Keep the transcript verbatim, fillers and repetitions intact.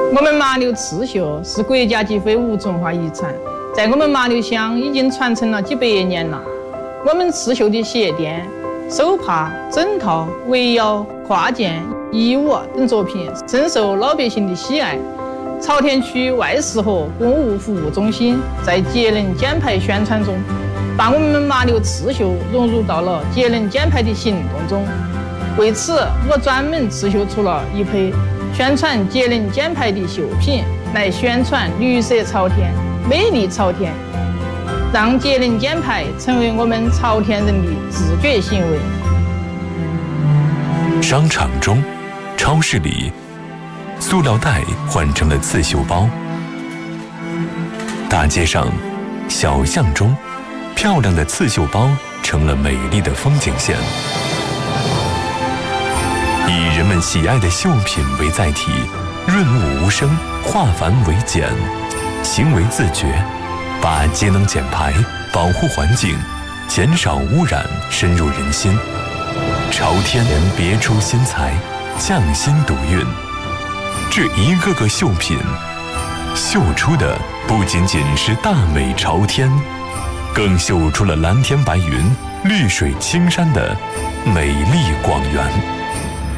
我们麻柳刺绣是国家级非物质文化遗产，在我们麻柳乡已经传承了几百年了。我们刺绣的鞋垫、手帕、枕头、围腰、跨件、衣物等作品深受老百姓的喜爱。朝天区外市河公务服务中心在节能减排宣传中，把我们麻柳刺绣融入到了节能减排的行动中。为此，我专门刺绣出了一批宣传节能减排的绣品，来宣传绿色朝天、美丽朝天，让节能减排成为我们朝天人的自觉行为。 商场中、超市里，塑料袋换成了刺绣包；大街上、小巷中，漂亮的刺绣包成了美丽的风景线。以人们喜爱的绣品为载体，润物无声，化繁为简，行为自觉，把节能减排、保护环境、减少污染深入人心。朝天人别出心裁，匠心独运，这一个个绣品，绣出的不仅仅是大美朝天，更绣出了蓝天白云、绿水青山的美丽广园。